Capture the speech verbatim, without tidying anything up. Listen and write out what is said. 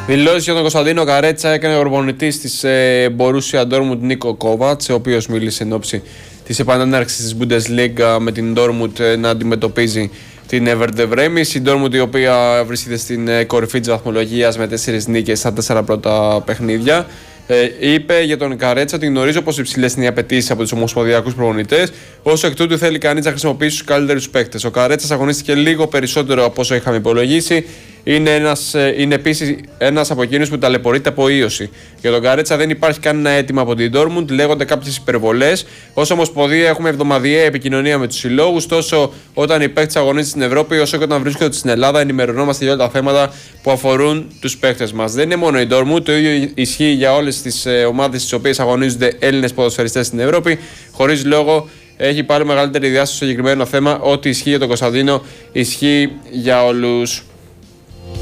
Δηλώσεις για τον Κωνσταντίνο Καρέτσα έκανε ο προπονητής της Μπορούσια Ντόρτμουντ Νίκο Κόβατς, ο οποίος μίλησε εν ώψη της επανέναρξης της Bundesliga με την Ντόρτμουντ να αντιμετωπίζει την Werder Bremen. Η Ντόρτμουντ, η οποία βρίσκεται στην κορυφή της βαθμολογίας με τέσσερις νίκες στα τέσσερα πρώτα παιχνίδια. Ε, είπε για τον Καρέτσα ότι γνωρίζω πως υψηλές είναι οι απαιτήσεις από τους ομοσπονδιακούς προπονητές. Όσο εκ τούτου θέλει κανείς να χρησιμοποιήσει τους καλύτερους παίκτες. Ο Καρέτσας αγωνίστηκε λίγο περισσότερο από όσο είχαμε υπολογίσει. Είναι, ένας, είναι επίσης ένας από εκείνους που ταλαιπωρείται από ίωση. Για τον Καρέτσα δεν υπάρχει κανένα αίτημα από την Ντόρτμουντ, λέγονται κάποιες υπερβολές. Ως Ομοσπονδία έχουμε εβδομαδιαία επικοινωνία με τους συλλόγους, τόσο όταν οι παίκτες αγωνίζονται στην Ευρώπη, όσο και όταν βρίσκονται στην Ελλάδα. Ενημερωνόμαστε για όλα τα θέματα που αφορούν τους παίκτες μας. Δεν είναι μόνο η Ντόρτμουντ, το ίδιο ισχύει για όλες τις ομάδες στις οποίες αγωνίζονται Έλληνες ποδοσφαιριστές στην Ευρώπη. Χωρίς λόγο έχει πάλι μεγαλύτερη διάσταση στο συγκεκριμένο θέμα. Ό,τι ισχύει για τον Κωνσταντίνο ισχύει για όλους.